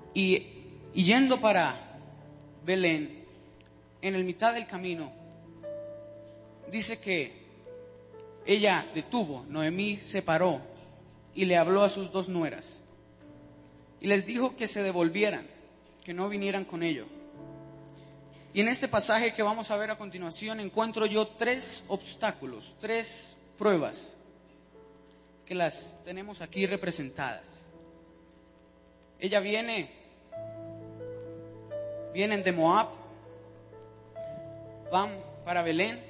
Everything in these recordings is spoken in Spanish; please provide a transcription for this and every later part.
Y yendo para Belén, en el mitad del camino, dice que ella detuvo, Noemí se paró y le habló a sus 2 nueras. Y les dijo que se devolvieran, que no vinieran con ellos. Y en este pasaje que vamos a ver a continuación encuentro yo 3 obstáculos, 3 pruebas que las tenemos aquí representadas. Ella vienen de Moab, van para Belén,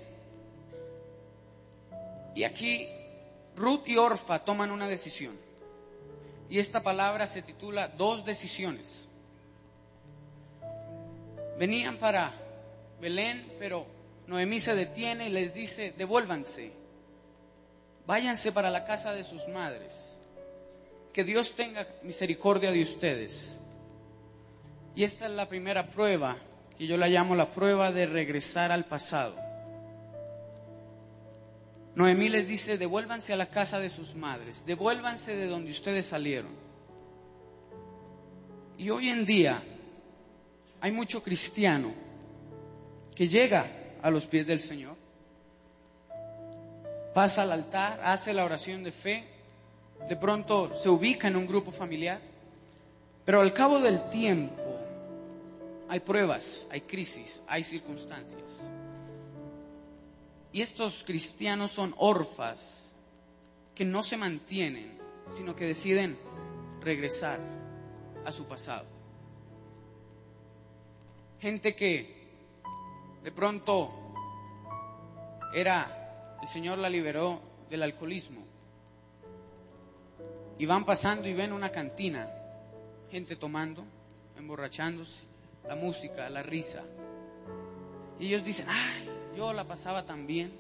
y aquí Ruth y Orfa toman una decisión. Y esta palabra se titula 2 decisiones. Venían para Belén, pero Noemí se detiene y les dice: devuélvanse, váyanse para la casa de sus madres, que Dios tenga misericordia de ustedes. Y esta es la primera prueba, que yo la llamo la prueba de regresar al pasado. Noemí les dice: devuélvanse a la casa de sus madres, devuélvanse de donde ustedes salieron. Y hoy en día hay mucho cristiano que llega a los pies del Señor, pasa al altar, hace la oración de fe, de pronto se ubica en un grupo familiar, pero al cabo del tiempo hay pruebas, hay crisis, hay circunstancias. Y estos cristianos son orfas que no se mantienen, sino que deciden regresar a su pasado. Gente que de pronto el Señor la liberó del alcoholismo, y van pasando y ven una cantina, gente tomando, emborrachándose, la música, la risa, y ellos dicen: ay, yo la pasaba tan bien.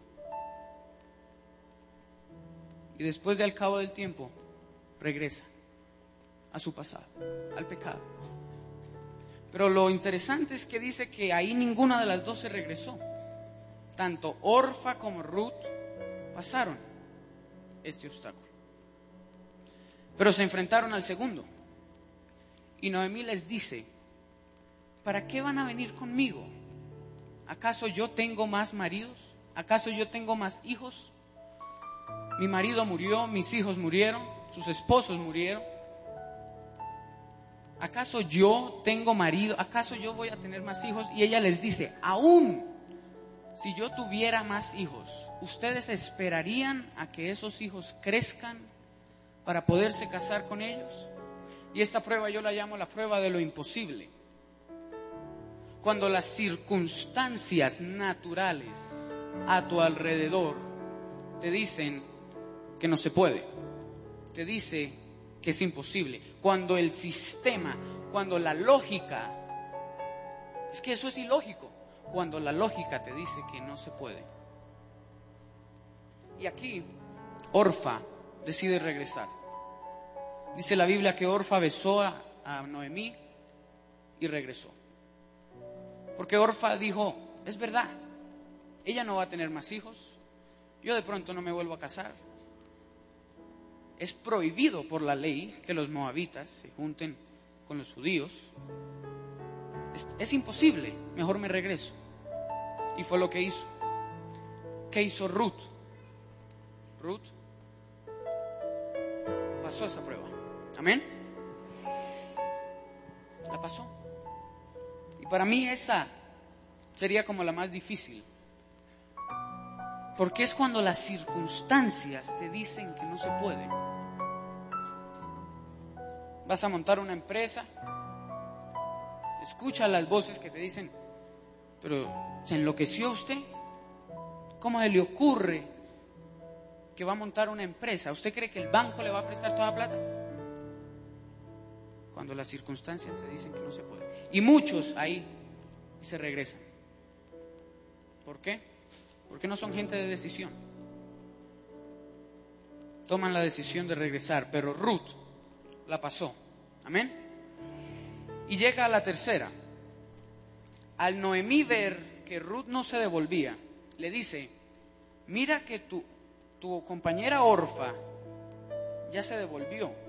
Y después al cabo del tiempo regresan a su pasado, al pecado. Pero lo interesante es que dice que ahí ninguna de las 2 se regresó. Tanto Orfa como Ruth pasaron este obstáculo, pero se enfrentaron al segundo. Y Noemí les dice: ¿para qué van a venir conmigo? ¿Acaso yo tengo más maridos? ¿Acaso yo tengo más hijos? Mi marido murió, mis hijos murieron, sus esposos murieron. ¿Acaso yo tengo marido? ¿Acaso yo voy a tener más hijos? Y ella les dice: aún si yo tuviera más hijos, ¿ustedes esperarían a que esos hijos crezcan para poderse casar con ellos? Y esta prueba yo la llamo la prueba de lo imposible. Cuando las circunstancias naturales a tu alrededor te dicen que no se puede, te dice que es imposible. Cuando el sistema, cuando la lógica, es que eso es ilógico, cuando la lógica te dice que no se puede. Y aquí Orfa decide regresar. Dice la Biblia que Orfa besó a Noemí y regresó. Porque Orfa dijo: es verdad, ella no va a tener más hijos, yo de pronto no me vuelvo a casar. Es prohibido por la ley que los moabitas se junten con los judíos. Es imposible, mejor me regreso. Y fue lo que hizo. ¿Qué hizo Ruth? Ruth pasó esa prueba. Amén. La pasó. Y para mí esa sería como la más difícil. Porque es cuando las circunstancias te dicen que no se puede. Vas a montar una empresa, escucha las voces que te dicen: pero ¿se enloqueció usted? ¿Cómo se le ocurre que va a montar una empresa? ¿Usted cree que el banco le va a prestar toda la plata? Cuando las circunstancias te dicen que no se puede. Y muchos ahí se regresan. ¿Por qué? Porque no son gente de decisión. Toman la decisión de regresar, pero Ruth la pasó. Amén. Y llega a la tercera. Al Noemí ver que Ruth no se devolvía, le dice: mira que tu compañera Orfa ya se devolvió.